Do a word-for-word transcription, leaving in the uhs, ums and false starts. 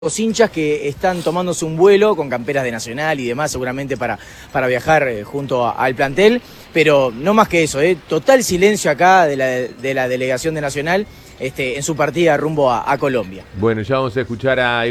Los hinchas que están tomándose un vuelo con camperas de Nacional y demás, seguramente para, para viajar eh, junto a, al plantel, pero no más que eso, eh, total silencio acá de la, de la delegación de Nacional este, en su partida rumbo a, a Colombia. Bueno, ya vamos a escuchar a